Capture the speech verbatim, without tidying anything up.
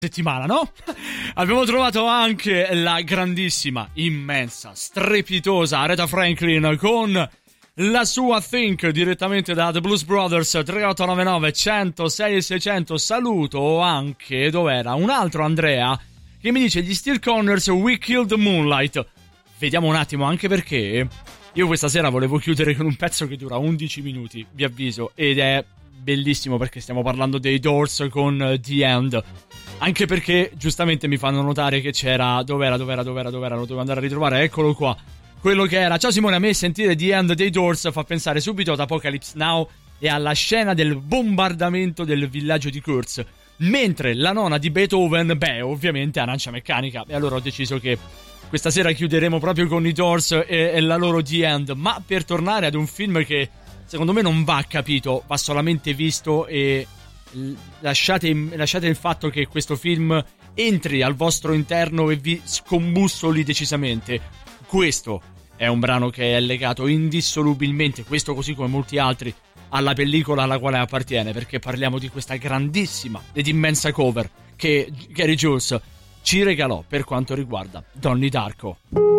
settimana, no? Abbiamo trovato anche la grandissima, immensa, strepitosa Aretha Franklin con la sua Think direttamente da The Blues Brothers. Tre otto nove nove uno zero sei sei zero zero. Saluto anche, dov'era, un altro Andrea che mi dice: gli Steel Connors, We Killed the Moonlight. Vediamo un attimo, anche perché io questa sera volevo chiudere con un pezzo che dura undici minuti, vi avviso, ed è bellissimo perché stiamo parlando dei Doors con The End. Anche perché giustamente mi fanno notare che c'era, dov'era, dov'era, dov'era, dov'era, lo devo andare a ritrovare, eccolo qua. Quello che era. Ciao Simone, a me sentire The End dei Doors fa pensare subito ad Apocalypse Now e alla scena del bombardamento del villaggio di Kurz. Mentre la nona di Beethoven, beh, ovviamente Arancia Meccanica. E allora ho deciso che questa sera chiuderemo proprio con i Doors e, e la loro The End. Ma per tornare ad un film che secondo me non va capito, va solamente visto, e lasciate, lasciate il fatto che questo film entri al vostro interno e vi scombussoli decisamente. Questo è un brano che è legato indissolubilmente, questo così come molti altri, alla pellicola alla quale appartiene, perché parliamo di questa grandissima ed immensa cover che Gary Jules ci regalò per quanto riguarda Donnie Darko.